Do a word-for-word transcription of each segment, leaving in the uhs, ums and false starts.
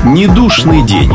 Недушный день.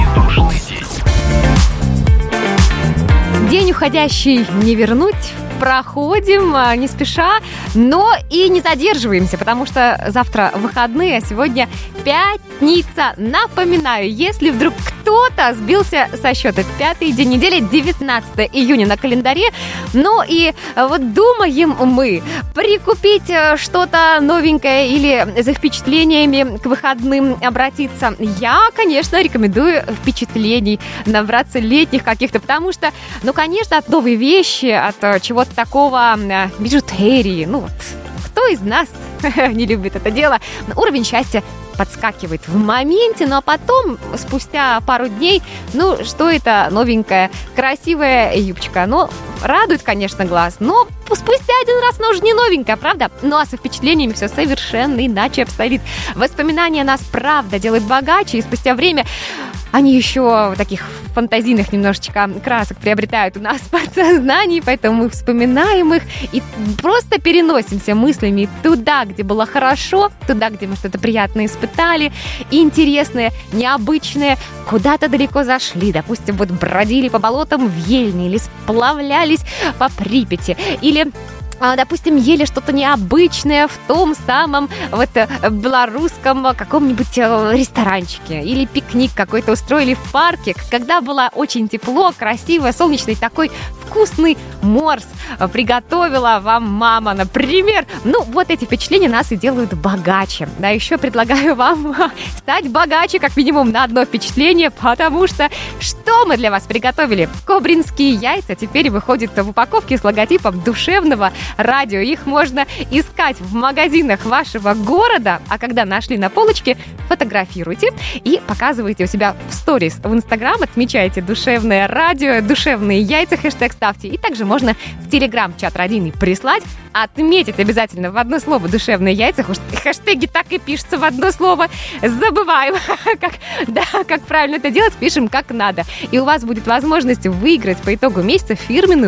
День уходящий не вернуть. Проходим не спеша, но и не задерживаемся, потому что завтра выходные, а сегодня пятница. Напоминаю, если вдруг кто-то сбился со счета, пятый день недели, девятнадцатое июня на календаре. Ну и вот думаем мы прикупить что-то новенькое или за впечатлениями к выходным обратиться. Я, конечно, рекомендую впечатлений, набраться летних каких-то, потому что, ну, конечно, от новой вещи, от чего-то такого, бижутерии, ну вот, кто из нас не любит это дело, уровень счастья подскакивает в моменте, ну а потом, спустя пару дней, ну, что это новенькая, красивая юбочка, ну, радует, конечно, глаз, но спустя один раз она уже не новенькая, правда? Ну, а со впечатлениями все совершенно иначе обстоит. Воспоминания нас, правда, делают богаче, и спустя время они еще таких фантазийных немножечко красок приобретают у нас в подсознании, поэтому мы вспоминаем их и просто переносимся мыслями туда, где было хорошо, туда, где мы что-то приятное испытали, интересное, необычное, куда-то далеко зашли, допустим, вот бродили по болотам в Ельне или сплавлялись по Припяти, или допустим, ели что-то необычное в том самом вот белорусском каком-нибудь ресторанчике. Или пикник какой-то устроили в парке, когда было очень тепло, красиво, солнечный такой вкусный морс приготовила вам мама, например. Ну, вот эти впечатления нас и делают богаче. Да, еще предлагаю вам стать богаче как минимум на одно впечатление, потому что что мы для вас приготовили? Кобринские яйца теперь выходят в упаковке с логотипом душевного радио. Их можно искать в магазинах вашего города, а когда нашли на полочке, фотографируйте и показывайте у себя в сторис в Инстаграм, отмечайте душевное радио, душевные яйца, хэштег ставьте. И также можно в Телеграм-чат родийный прислать, отметить обязательно в одно слово «душевные яйца». Хэштеги так и пишутся в одно слово. Забываем, как, да, как правильно это делать, пишем как надо. И у вас будет возможность выиграть по итогу месяца фирменную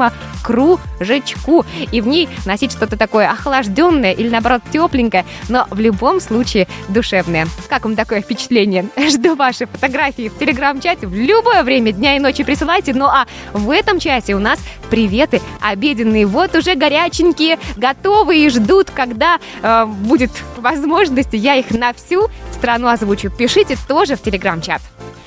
термокружечку. И в ней носить что-то такое охлажденное или, наоборот, тепленькое, но в любом случае душевное. Как вам такое впечатление? Жду ваши фотографии в Телеграм-чате в любое время дня и ночи присылайте. Ну а в этом часе у нас приветы обеденные. Вот уже горяченькие, готовые и ждут, когда э, будет возможность. Я их на всю страну озвучу. Пишите тоже в Телеграм-чат.